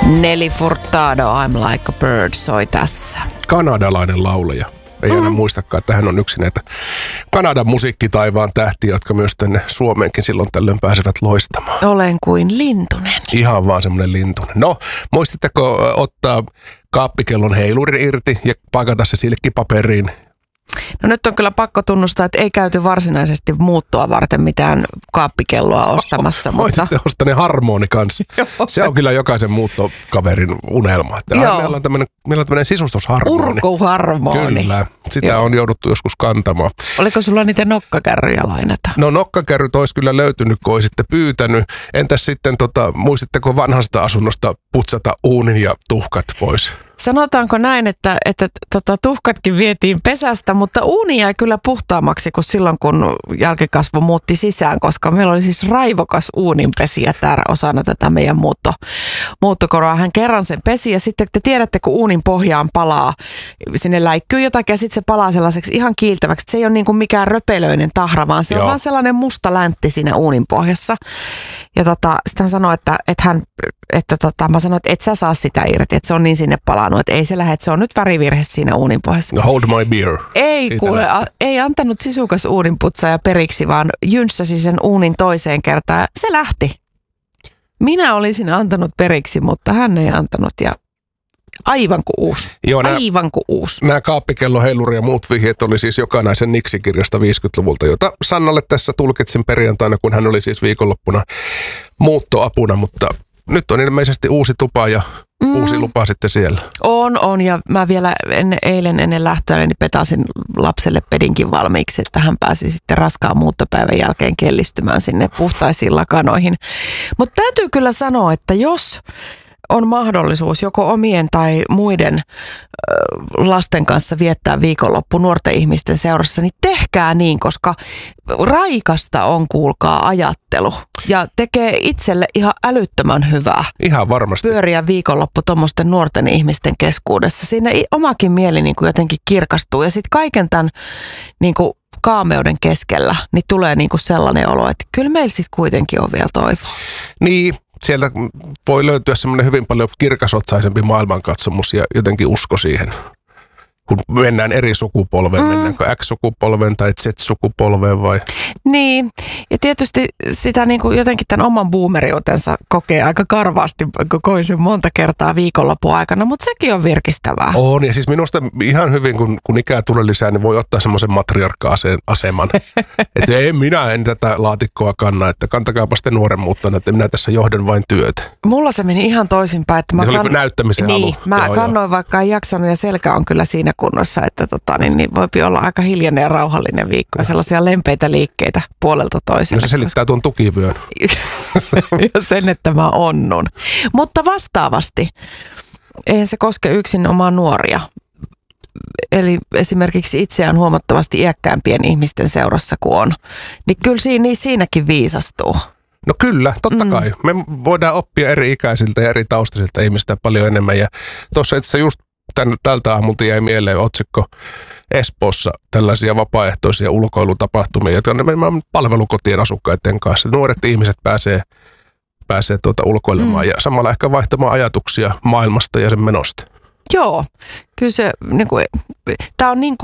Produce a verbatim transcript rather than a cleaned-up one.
Nelly Furtado, I'm Like a Bird soi tässä. Kanadalainen laulaja. Ei mm. aina muistakaan, että hän on yksi näitä Kanadan musiikkitaivaan tähtiä, jotka myös tänne Suomeenkin silloin tällöin pääsevät loistamaan. Olen kuin lintunen. Ihan vaan semmoinen lintunen. No, muistitteko ottaa kaappikellon heilurin irti ja pakata se silkkipaperiin? No nyt on kyllä pakko tunnustaa, että ei käyty varsinaisesti muuttoa varten mitään kaappikelloa ostamassa. Oh, mutta voisitte ostaa ne harmoni kanssa. Se on kyllä jokaisen muuttokaverin unelma. Että meillä on tämmöinen, meillä on tämmöinen sisustusharmoni. Urkuharmoni. Kyllä, sitä Joo. on jouduttu joskus kantamaan. Oliko sulla niitä nokkakärryjä lainata? No nokkakärryt olisi kyllä löytynyt, kun olisitte pyytänyt. Entäs sitten, tota, muistitteko vanhasta asunnosta putsata uunin ja tuhkat pois? Sanotaanko näin, että, että tota, tuhkatkin vietiin pesästä, mutta uuni jäi kyllä puhtaammaksi kuin silloin, kun jälkikasvu muutti sisään, koska meillä oli siis raivokas uuninpesiä täällä osana tätä meidän muutto, muuttokoroa. Hän kerran sen pesi ja sitten te tiedätte, kun uunin pohjaan palaa, sinne läikkyy jotakin ja sitten se palaa sellaiseksi ihan kiiltäväksi. Se ei ole niin kuin mikään röpelöinen tahra, vaan se Joo. on vaan sellainen musta läntti siinä uunin pohjassa. Ja tota, sitten hän sanoi, että, että, hän, että tota, mä sanoin, että et sä saa sitä irti, että se on niin sinne palannut, että ei se lähde, että se on nyt värivirhe siinä uunin pohjassa. Hold my beer. Ei kuule, a, ei antanut sisukas uuninputsaaja periksi, vaan jynssäsi sen uunin toiseen kertaan ja se lähti. Minä olisin antanut periksi, mutta hän ei antanut ja aivan kuin uusi. Joo, nää, aivan kuin uusi. Nämä kaappikello, heiluri ja muut vihjeet oli siis jokaisen Niksi-kirjasta viisikymmentäluvulta, jota Sannalle tässä tulkitsin perjantaina, kun hän oli siis viikonloppuna muuttoapuna, mutta nyt on ilmeisesti uusi tupa ja mm. uusi lupa sitten siellä. On, on ja mä vielä ennen, eilen ennen lähtöä niin petasin lapselle pedinkin valmiiksi, että hän pääsi sitten raskaan muuttopäivän jälkeen kellistymään sinne puhtaisiin lakanoihin. Mutta täytyy kyllä sanoa, että jos on mahdollisuus joko omien tai muiden ö, lasten kanssa viettää viikonloppu nuorten ihmisten seurassa, niin tehkää niin, koska raikasta on, kuulkaa, ajattelu ja tekee itselle ihan älyttömän hyvää. Ihan varmasti. Pyöriä viikonloppu tuommoisten nuorten ihmisten keskuudessa. Siinä omakin mieli niin kuin jotenkin kirkastuu ja sitten kaiken tämän niin kuin kaameuden keskellä niin tulee niin kuin sellainen olo, että kyllä meillä sitten kuitenkin on vielä toivoa. Niin. Sieltä voi löytyä semmoinen hyvin paljon kirkasotsaisempi maailmankatsomus ja jotenkin usko siihen, kun mennään eri sukupolveen, mm. mennäänkö X-sukupolveen tai Z-sukupolveen vai? Niin, ja tietysti sitä niin kuin jotenkin tämän oman boomeriutensa kokee aika karvaasti, kun koin sen monta kertaa viikonlopun aikana, mutta sekin on virkistävää. On, ja siis minusta ihan hyvin, kun, kun ikää tulee lisää, niin voi ottaa semmoisen matriarkka-aseman. Että ei minä en tätä laatikkoa kanna, että kantakaapa sitten nuoren muuttana, että minä tässä johdan vain työtä. Mulla se meni ihan toisinpäin. Että mä se kann... oli näyttämisen niin, halu. Mä joo, kannoin, joo. vaikka en jaksanut ja selkä on kyllä siinä kunnossa, että tota, niin, niin voipi olla aika hiljainen ja rauhallinen viikko ja sellaisia lempeitä liikkeitä puolelta toiselle. No se selittää tuon tukivyön. Ja sen, että mä onnun. Mutta vastaavasti, eihän se koske yksin omaa nuoria. Eli esimerkiksi itseään huomattavasti iäkkäämpien ihmisten seurassa kuin on. Niin kyllä siinä, niin siinäkin viisastuu. No kyllä, totta kai. Mm. Me voidaan oppia eri ikäisiltä ja eri taustaisilta ihmistä paljon enemmän. Ja tuossa itse just tän, tältä aamulta jäi mieleen otsikko Espoossa tällaisia vapaaehtoisia ulkoilutapahtumia, jotka on palvelukotien asukkaiden kanssa. Nuoret ihmiset pääsee, pääsee tuota ulkoilemaan mm. ja samalla ehkä vaihtamaan ajatuksia maailmasta ja sen menosta. Joo, kyllä se, niin kuin, tämä on niin